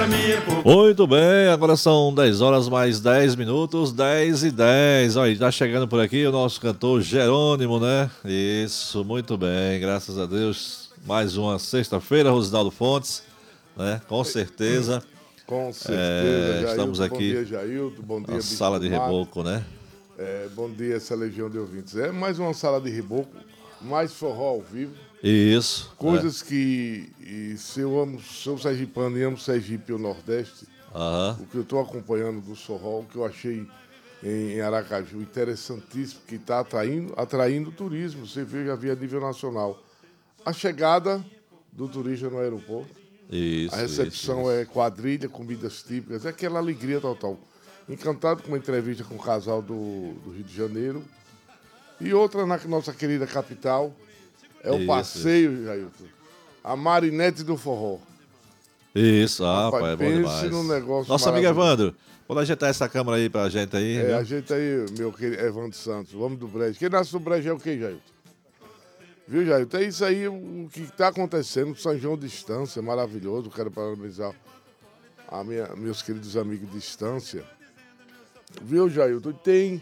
Muito bem, agora são 10 horas mais 10 minutos, 10h10. Olha, tá chegando por aqui o nosso cantor Jerônimo, né? Isso, muito bem, graças a Deus. Mais uma sexta-feira, Rosidaldo Fontes, né? Com certeza. Com certeza, Jailton. Estamos Bom aqui dia, Jailton. Bom dia, na Bicho sala do de Mato. reboco, né? Bom dia, essa legião de ouvintes. É mais uma sala de reboco, mais forró ao vivo. Isso. Coisas que, se eu sou sergipano e amo Sergipe e o Nordeste, o que eu estou acompanhando do forró, o que eu achei em Aracaju interessantíssimo, que está atraindo turismo. Você vê, já vi a nível nacional. A chegada do turista no aeroporto. Isso, A recepção isso. é quadrilha, comidas típicas, é aquela alegria total. Encantado com uma entrevista com um casal do Rio de Janeiro. E outra na nossa querida capital, é o passeio, Jailton. A Marinete do Forró. Isso, Rapaz, rapaz, é bom pense demais. num negócio Nosso amigo maravilhoso. Evandro, pode ajeitar essa câmera aí pra gente aí, viu? Ajeita aí, meu querido Evandro Santos, vamos do Brejo. Quem nasce do Brejo é o quê, Jailton? Viu, Jailton? É isso aí, o que está acontecendo. São João Distância, maravilhoso. Quero parabenizar meus queridos amigos de Distância. Viu, Jailton?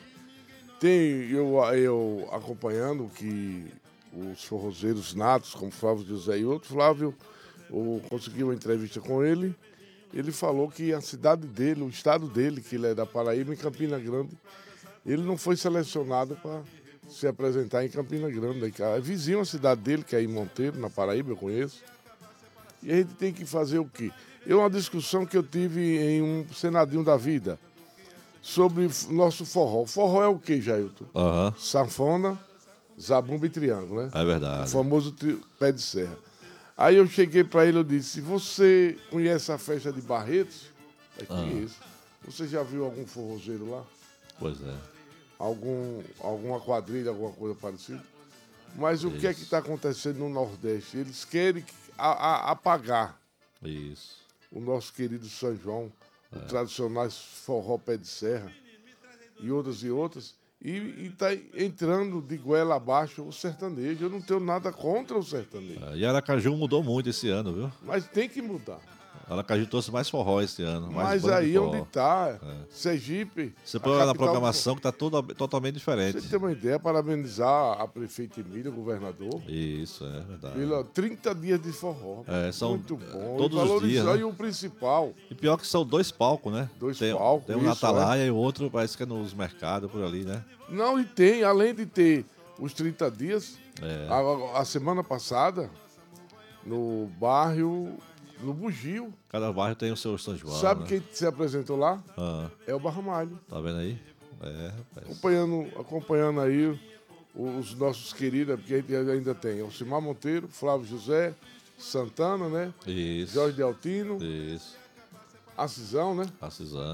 Eu acompanhando que os forrozeiros natos, como Flávio José e outro, Flávio, consegui uma entrevista com ele. Ele falou que a cidade dele, o estado dele, que ele é da Paraíba, em Campina Grande, ele não foi selecionado para se apresentar em Campina Grande. É vizinho a cidade dele, que é em Monteiro, na Paraíba, eu conheço. E a gente tem que fazer o quê? Uma discussão que eu tive em um Senadinho da Vida sobre nosso forró. Forró é o quê, Jailton? Sanfona, zabumba e triângulo, né? É verdade. O famoso pé de serra. Aí eu cheguei para ele e disse, você conhece a festa de Barretos? Eu conheço. Você já viu algum forrozeiro lá? Pois é. Alguma quadrilha, alguma coisa parecida? Mas o que é que está acontecendo no Nordeste? Eles querem apagar o nosso querido São João, o tradicional forró pé de serra e outras. E está entrando de goela abaixo o sertanejo. Eu não tenho nada contra o sertanejo. E Aracaju mudou muito esse ano, viu? Mas tem que mudar. Aracaju trouxe mais forró esse ano. Mais Mas aí onde está, Sergipe. Você põe na programação que está totalmente diferente. Você tem uma ideia, parabenizar a prefeita Emília, o governador. Isso, é verdade. Pela 30 dias de forró. São muito bom. Todos os dias, né? E o principal. E pior que são dois palcos, né? Dois palcos. Tem um na Atalaia e o outro parece que é nos mercados por ali, né? Não, e tem, além de ter os 30 dias, a semana passada, no bairro, no Bugio. Cada bairro tem o seu São João. Sabe, né? quem se apresentou lá? É o Barramalho. Tá vendo aí? Rapaz. Acompanhando aí os nossos queridos, porque a gente ainda tem Alcimar Monteiro, Flávio José, Santana, né? Isso. Jorge de Altino. Isso. Acisão, né? Acisão.